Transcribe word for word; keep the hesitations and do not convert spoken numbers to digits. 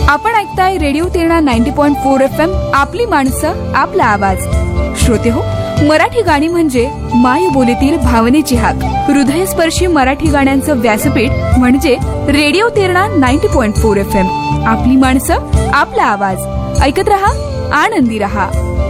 आपण ऐकताय radio Terna ninety point four F M. आपली माणसं आपला आवाज. श्रोते हो, मराठी गाणी म्हणजे मायबोलीतील भावनेची हाक. हृदयस्पर्शी मराठी गाण्यांचं व्यासपीठ म्हणजे radio Terna ninety point four F M. आपली माणसं आपला आवाज. ऐकत रहा, आनंदी रहा.